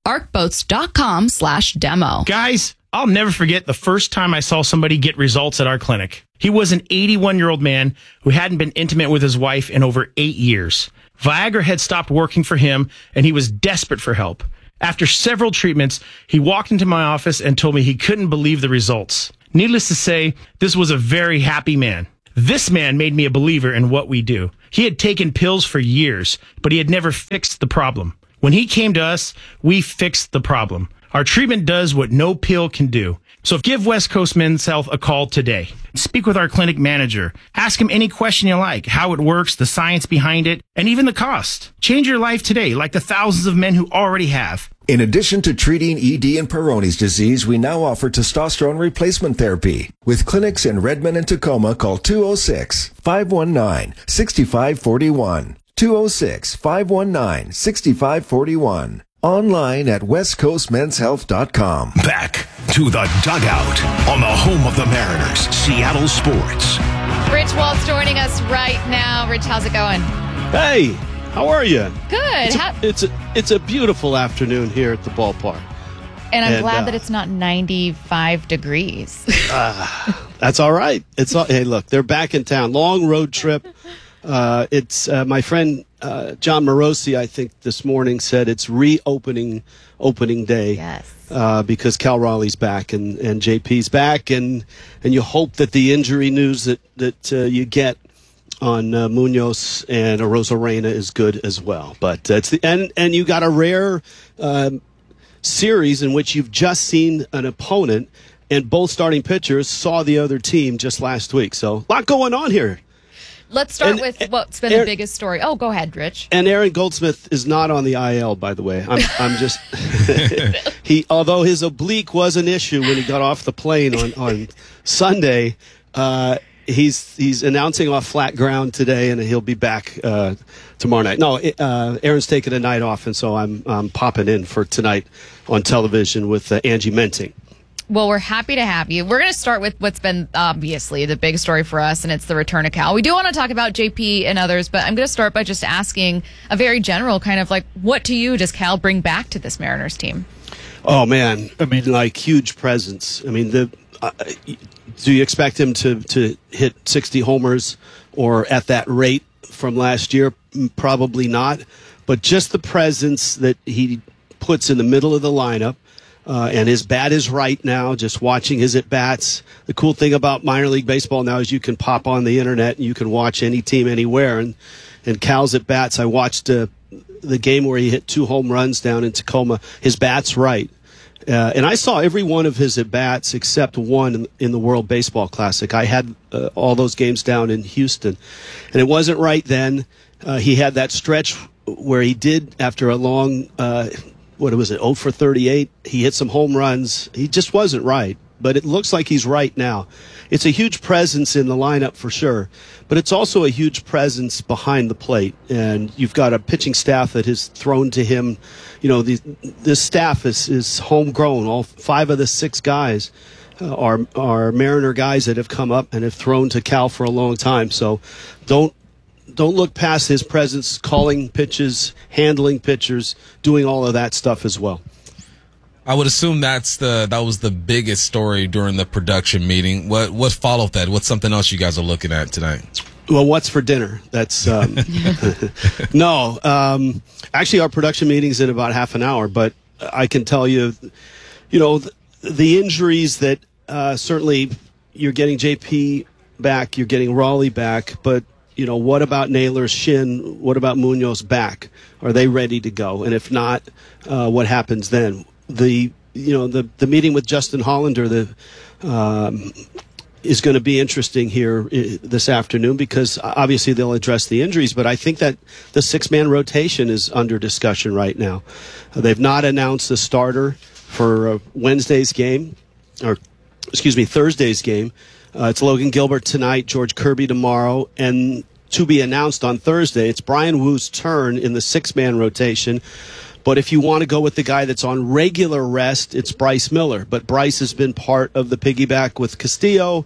arcboats.com slash demo. Guys, I'll never forget the first time I saw somebody get results at our clinic. He was an eighty-one-year-old man who hadn't been intimate with his wife in over eight years. Viagra had stopped working for him, and he was desperate for help. After several treatments, he walked into my office and told me he couldn't believe the results. Needless to say, this was a very happy man. This man made me a believer in what we do. He had taken pills for years, but he had never fixed the problem. When he came to us, we fixed the problem. Our treatment does what no pill can do. So give West Coast Men's Health a call today. Speak with our clinic manager. Ask him any question you like, how it works, the science behind it, and even the cost. Change your life today, like the thousands of men who already have. In addition to treating E D and Peyronie's disease, we now offer testosterone replacement therapy. With clinics in Redmond and Tacoma, call two oh six, five one nine, six five four one. two oh six, five one nine, six five four one. Online at west coast men's health dot com. Back to the dugout on the home of the Mariners, Seattle Sports. Rich Waltz joining us right now. Rich, how's it going? Hey, how are you? Good. It's a, How- it's a, it's a beautiful afternoon here at the ballpark. And I'm And, glad uh, that it's not ninety-five degrees. Uh, that's all right. It's all, hey, look, they're back in town. Long road trip. Uh, it's uh, my friend uh, John Morosi, I think, this morning said it's reopening opening day. Yes. Uh, because Cal Raleigh's back and, and J P's back, and and you hope that the injury news that that uh, you get on uh, Munoz and Arozarena is good as well. But uh, it's the and and you got a rare um, series in which you've just seen an opponent and both starting pitchers saw the other team just last week. So a lot going on here. Let's start And- with what's been Aaron- the biggest story. Oh, go ahead, Rich. And Aaron Goldsmith is not on the I L, by the way. I'm, I'm just he. Although his oblique was an issue when he got off the plane on on Sunday, uh, he's he's announcing off flat ground today, and he'll be back uh, tomorrow night. No, uh, Aaron's taking a night off, and so I'm I'm popping in for tonight on television with uh, Angie Menting. Well, we're happy to have you. We're going to start with what's been obviously the big story for us, and it's the return of Cal. We do want to talk about J P and others, but I'm going to start by just asking a very general kind of like, what to you does Cal bring back to this Mariners team? Oh man, I mean, like huge presence. I mean, the uh, do you expect him to to hit sixty homers or at that rate from last year? Probably not. But just the presence that he puts in the middle of the lineup. Uh, and his bat is right now, just watching his at-bats. The cool thing about minor league baseball now is you can pop on the internet and you can watch any team anywhere. And, and Cal's at-bats, I watched uh, the game where he hit two home runs down in Tacoma. His bat's right. Uh, and I saw every one of his at-bats except one in, in the World Baseball Classic. I had uh, all those games down in Houston. And it wasn't right then. Uh, he had that stretch where he did, after a long... Uh, what was it, oh for thirty-eight? He hit some home runs. He just wasn't right, but it looks like he's right now. It's a huge presence in the lineup for sure, but it's also a huge presence behind the plate. And you've got a pitching staff that has thrown to him. You know, the, this staff is, is homegrown. All five of the six guys uh, are, are Mariner guys that have come up and have thrown to Cal for a long time. So don't, Don't look past his presence, calling pitches, handling pitchers, doing all of that stuff as well. I would assume that's the that was the biggest story during the production meeting. What what followed that? What's something else you guys are looking at tonight? Well, what's for dinner? That's um, no. Um, actually, our production meeting's in about half an hour, but I can tell you, you know, the, the injuries that uh, certainly you're getting J P back, you're getting Raleigh back, but you know, what about Naylor's shin? What about Munoz back? Are they ready to go? And if not, uh, what happens then? The you know the the meeting with Justin Hollander the um, is going to be interesting here this afternoon because obviously they'll address the injuries, but I think that the six man rotation is under discussion right now. Uh, they've not announced the starter for uh, Wednesday's game, or excuse me, Thursday's game. Uh, it's Logan Gilbert tonight, George Kirby tomorrow, and to be announced on Thursday, it's Brian Wu's turn in the six-man rotation. But if you want to go with the guy that's on regular rest, it's Bryce Miller. But Bryce has been part of the piggyback with Castillo,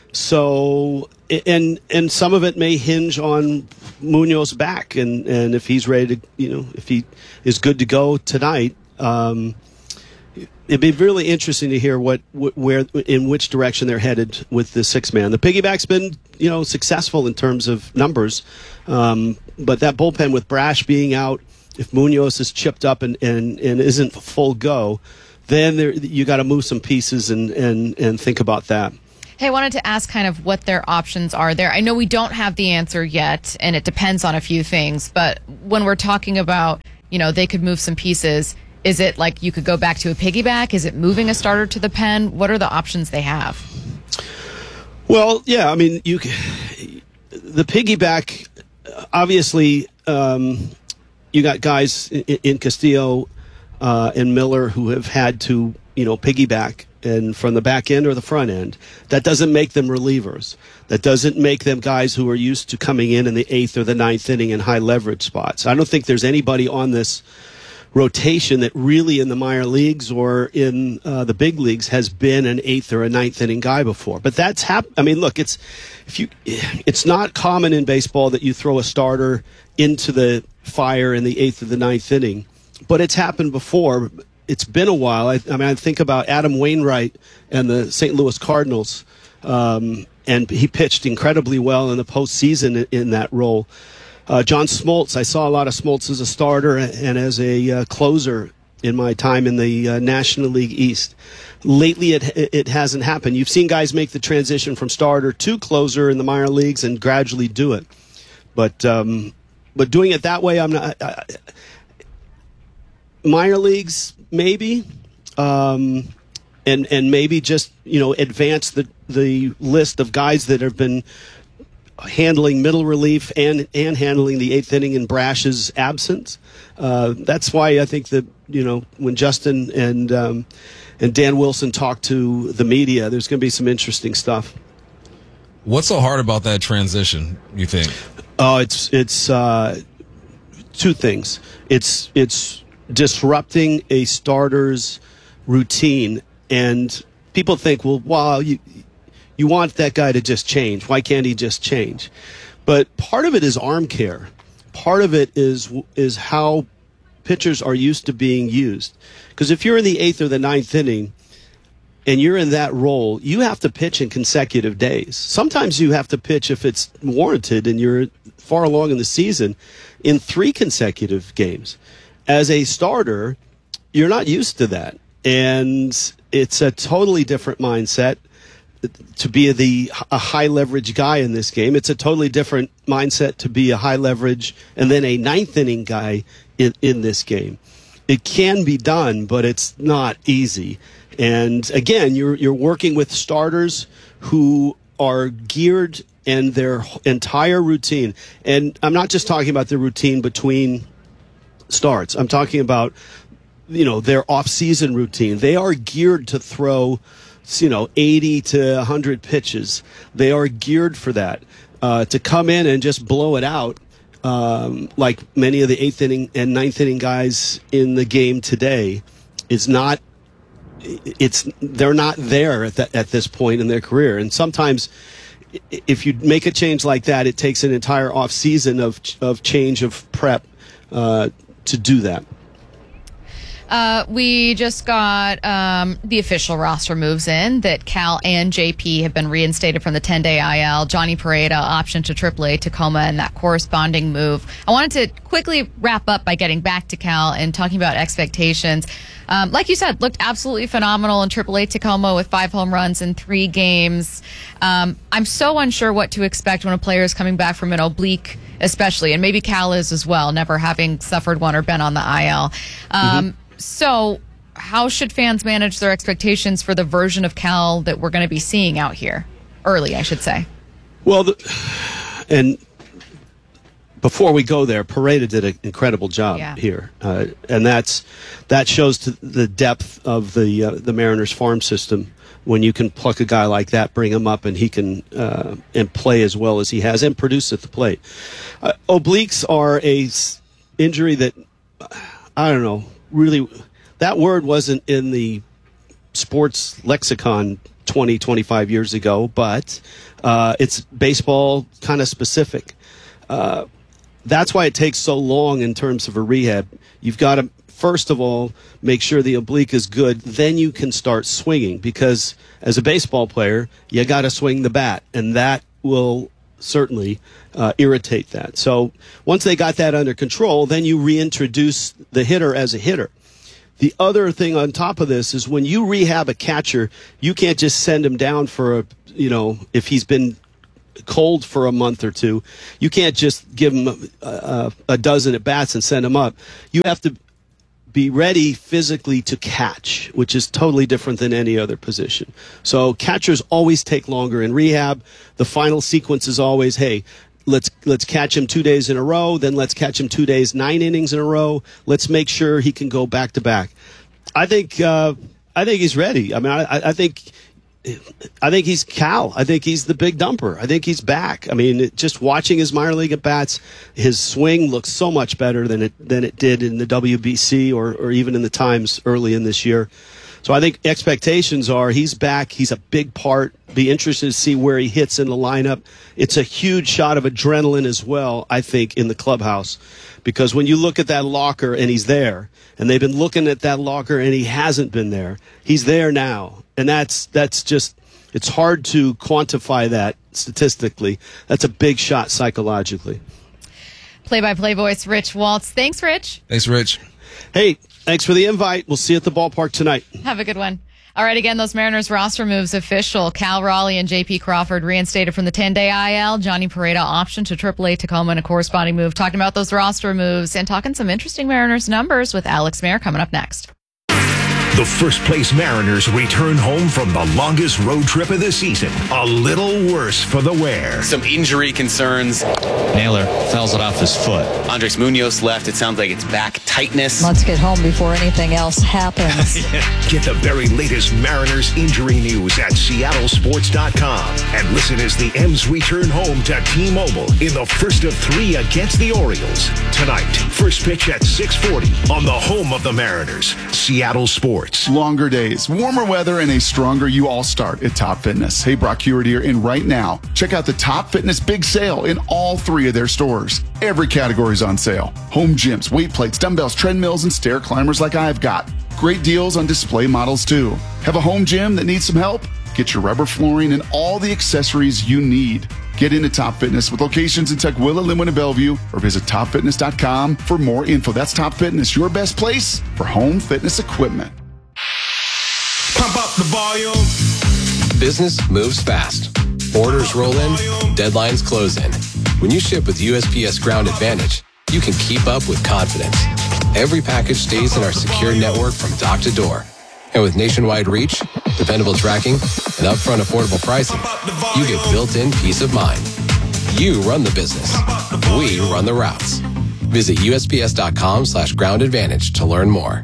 so and and some of it may hinge on Munoz back, and, and if he's ready to, you know, if he is good to go tonight. Um, it'd be really interesting to hear what where in which direction they're headed with the six man. The piggyback's been you know successful in terms of numbers, um, but that bullpen with Brash being out, if Munoz is chipped up and, and, and isn't full go, then there, you got to move some pieces and, and, and think about that. Hey, I wanted to ask kind of what their options are there. I know we don't have the answer yet, and it depends on a few things, but when we're talking about, you know, they could move some pieces, is it like you could go back to a piggyback? Is it moving a starter to the pen? What are the options they have? Well, yeah, I mean, you the piggyback, obviously, um, you got guys in, in Castillo uh, and Miller who have had to, you know, piggyback and from the back end or the front end. That doesn't make them relievers. That doesn't make them guys who are used to coming in in the eighth or the ninth inning in high leverage spots. I don't think there's anybody on this rotation that really in the minor leagues or in uh, the big leagues has been an eighth or a ninth inning guy before. But that's hap- I mean, look, it's if you, it's not common in baseball that you throw a starter into the fire in the eighth or the ninth inning, but it's happened before. It's been a while. I, I mean, I think about Adam Wainwright and the Saint Louis Cardinals, um, and he pitched incredibly well in the postseason in, in that role. Uh, John Smoltz, I saw a lot of Smoltz as a starter and as a uh, closer in my time in the uh, National League East. Lately, it it hasn't happened. You've seen guys make the transition from starter to closer in the minor leagues and gradually do it, but um, but doing it that way, I'm not. I, minor leagues, maybe, um, and and maybe just you know advance the the list of guys that have been handling middle relief and and handling the eighth inning in Brash's absence. Uh, that's why I think that you know when Justin and um, and Dan Wilson talk to the media, there's going to be some interesting stuff. What's so hard about that transition, you think? Oh, it's it's uh, two things. It's it's disrupting a starter's routine, and people think, well, wow, you you want that guy to just change. Why can't he just change? But part of it is arm care. Part of it is is how pitchers are used to being used. Because if you're in the eighth or the ninth inning and you're in that role, you have to pitch in consecutive days. Sometimes you have to pitch, if it's warranted and you're far along in the season, in three consecutive games. As a starter, you're not used to that. And it's a totally different mindset to be the a high leverage guy in this game. It's a totally different mindset to be a high leverage and then a ninth inning guy in, in this game. It can be done, but it's not easy. And again, you're you're working with starters who are geared and their entire routine. And I'm not just talking about the routine between starts. I'm talking about, you know, their off-season routine. They are geared to throw, you know, eighty to one hundred pitches. They are geared for that. Uh, to come in and just blow it out, um, like many of the eighth inning and ninth inning guys in the game today, is not. It's they're not there at that, at this point in their career. And sometimes, if you make a change like that, it takes an entire off season of of change of prep uh, to do that. Uh, we just got um, the official roster moves in that Cal and J P have been reinstated from the ten-day I L. Johnny Pareda option to triple A Tacoma and that corresponding move. I wanted to quickly wrap up by getting back to Cal and talking about expectations. Um, like you said, looked absolutely phenomenal in triple A Tacoma with five home runs in three games. Um, I'm so unsure what to expect when a player is coming back from an oblique, especially, and maybe Cal is as well, never having suffered one or been on the I L. Um, mm-hmm. So how should fans manage their expectations for the version of Cal that we're going to be seeing out here? Early, I should say. Well, the, and before we go there, Pareda did an incredible job yeah. here. Uh, and that's that shows to the depth of the uh, the Mariners farm system when you can pluck a guy like that, bring him up, and he can uh, and play as well as he has and produce at the plate. Uh, obliques are a s- injury that, I don't know, really, that word wasn't in the sports lexicon twenty, twenty-five years ago, but uh, it's baseball kind of specific. Uh, that's why it takes so long in terms of a rehab. You've got to, first of all, make sure the oblique is good. Then you can start swinging, because as a baseball player, you got to swing the bat, and that will certainly uh, irritate that. So once they got that under control, then you reintroduce the hitter as a hitter. The other thing on top of this is when you rehab a catcher, you can't just send him down for a, you know, if he's been cold for a month or two, you can't just give him a, a, a dozen at bats and send him up. You have to be ready physically to catch, which is totally different than any other position. So catchers always take longer in rehab. The final sequence is always, hey, let's let's catch him two days in a row, then let's catch him two days, nine innings in a row. Let's make sure he can go back to back. I think uh, I think he's ready. I mean, I, I think I think he's Cal. I think he's the big dumper. I think he's back. I mean, just watching his minor league at bats, his swing looks so much better than it than it did in the W B C or or even in the Times early in this year. So I think expectations are he's back. He's a big part. Be interested to see where he hits in the lineup. It's a huge shot of adrenaline as well, I think, in the clubhouse. Because when you look at that locker and he's there, and they've been looking at that locker and he hasn't been there, he's there now. And that's that's just, it's hard to quantify that statistically. That's a big shot psychologically. Play-by-play voice, Rich Waltz. Thanks, Rich. Thanks, Rich. Hey, thanks for the invite. We'll see you at the ballpark tonight. Have a good one. All right, again, those Mariners roster moves official. Cal Raleigh and J P Crawford reinstated from the ten-day I L. Johnny Pareda option to triple A Tacoma and a corresponding move. Talking about those roster moves and talking some interesting Mariners numbers with Alex Mayer coming up next. The first-place Mariners return home from the longest road trip of the season. A little worse for the wear. Some injury concerns. Naylor fouls it off his foot. Andres Munoz left. It sounds like it's back tightness. Let's get home before anything else happens. yeah. Get the very latest Mariners injury news at Seattle Sports dot com. And listen as the M's return home to T-Mobile in the first of three against the Orioles. Tonight, first pitch at six forty on the home of the Mariners, Seattle Sports. Longer days, warmer weather, and a stronger you all start at Top Fitness. Hey, Brock Hewitt here, and right now, check out the Top Fitness Big Sale in all three of their stores. Every category is on sale. Home gyms, weight plates, dumbbells, treadmills, and stair climbers like I've got. Great deals on display models, too. Have a home gym that needs some help? Get your rubber flooring and all the accessories you need. Get into Top Fitness with locations in Tukwila, Linwood, and Bellevue, or visit top fitness dot com for more info. That's Top Fitness, your best place for home fitness equipment. Pump up the volume. Business moves fast. Orders roll in, deadlines close in. When you ship with U S P S Ground Advantage, you can keep up with confidence. Every package stays in our secure network from dock to door. And with nationwide reach, dependable tracking, and upfront affordable pricing, you get built-in peace of mind. You run the business. We run the routes. Visit U S P S dot com slash ground advantage to learn more.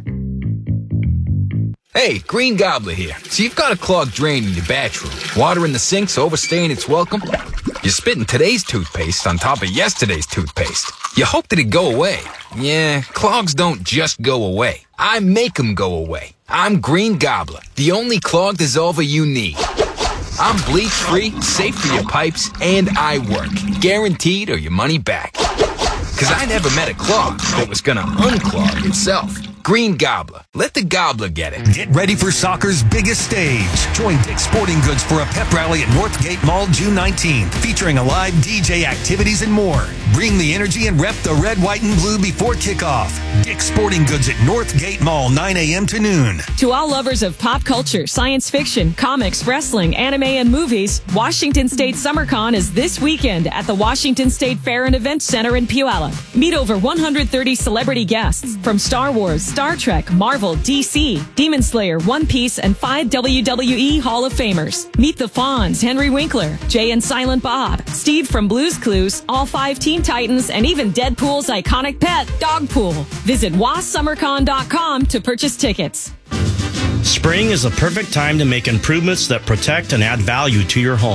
Hey, Green Gobbler here. So you've got a clogged drain in your bathroom. Water in the sink's overstaying its welcome. You're spitting today's toothpaste on top of yesterday's toothpaste. You hope that it go away. Yeah, clogs don't just go away. I make them go away. I'm Green Gobbler, the only clog dissolver you need. I'm bleach-free, safe for your pipes, and I work. Guaranteed or your money back. Because I never met a clog that was going to unclog itself. Green Gobbler. Let the gobbler get it. Get ready for soccer's biggest stage. Join Dick's Sporting Goods for a pep rally at Northgate Mall June nineteenth, featuring a live D J, activities, and more. Bring the energy and rep the red, white, and blue before kickoff. Dick's Sporting Goods at Northgate Mall, nine a.m. to noon. To all lovers of pop culture, science fiction, comics, wrestling, anime, and movies, Washington State SummerCon is this weekend at the Washington State Fair and Events Center in Puyallup. Meet over one hundred thirty celebrity guests from Star Wars, Star Trek, Marvel, D C, Demon Slayer, One Piece, and five W W E Hall of Famers. Meet the Fonz, Henry Winkler, Jay and Silent Bob, Steve from Blue's Clues, all five Teen Titans, and even Deadpool's iconic pet, Dogpool. Visit was summer con dot com to purchase tickets. Spring is the perfect time to make improvements that protect and add value to your home.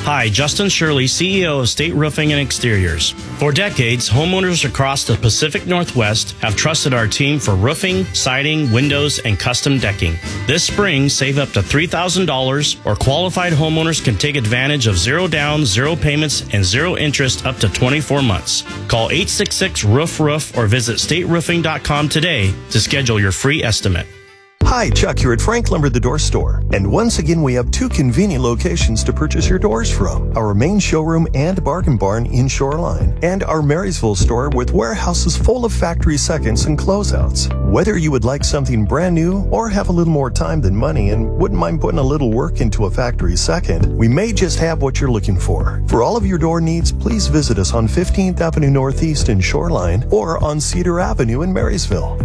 Hi, Justin Shirley, C E O of State Roofing and Exteriors. For decades, homeowners across the Pacific Northwest have trusted our team for roofing, siding, windows, and custom decking. This spring, save up to three thousand dollars, or qualified homeowners can take advantage of zero down, zero payments, and zero interest up to twenty-four months. Call eight six six, roof roof or visit state roofing dot com today to schedule your free estimate. Hi, Chuck here at Frank Lumber the Door Store. And once again, we have two convenient locations to purchase your doors from. Our main showroom and bargain barn in Shoreline, and our Marysville store with warehouses full of factory seconds and closeouts. Whether you would like something brand new or have a little more time than money and wouldn't mind putting a little work into a factory second, we may just have what you're looking for. For all of your door needs, please visit us on fifteenth Avenue Northeast in Shoreline or on Cedar Avenue in Marysville.